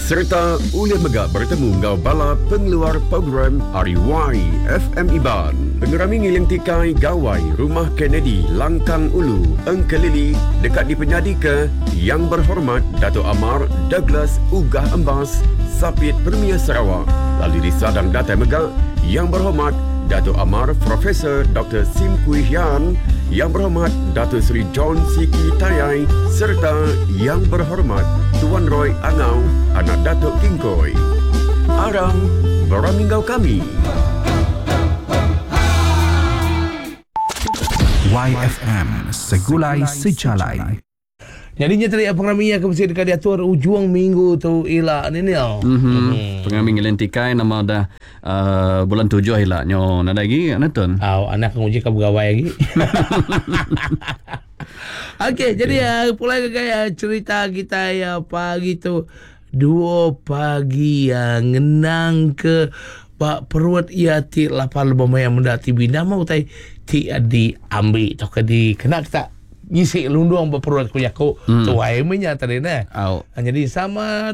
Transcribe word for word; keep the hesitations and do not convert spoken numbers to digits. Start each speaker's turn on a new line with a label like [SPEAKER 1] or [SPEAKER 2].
[SPEAKER 1] serta ulih megak bertemu ngau bala pengeluar program R Y F M Iban. Pengerami ngiling tikai gawai Rumah Kennedy Langkang Ulu Engkelili dekat di Penyadika Yang Berhormat Dato' Amar Douglas Ugah Embas Sapit Premier Sarawak. Lalu di Sadang Datai Megak Yang Berhormat Dato' Amar Profesor Doktor Sim Kui Hian, Yang Berhormat Dato' Seri John Siki Tayai serta Yang Berhormat Tuan Roy Angau anak Dato' Kingkoi. Aram beramingau kami.
[SPEAKER 2] Y F M Segulai Sejalai.
[SPEAKER 3] Jadinya tadi pengrami yang mesti dekat diatur ujung minggu tu elak ni ni.
[SPEAKER 4] Mm-hmm. Hmm. Pengrami ngelantikai nama dah uh, bulan tujuh elak nyo nak lagi Natun.
[SPEAKER 3] Aw, anak nguji ke pegawai lagi. Okey, jadi uh, pulai ke uh, cerita kita ya pagi tu dua pagi yang uh, ngenang ke Pak perut ia ti lapan lebih yang muda ti bina mau tai ti adi ambil atau ke di kena kita ngisi lundung berperut kuyaku
[SPEAKER 4] hmm.
[SPEAKER 3] tu ai menya tadi nah.
[SPEAKER 4] Oh.
[SPEAKER 3] Jadi sama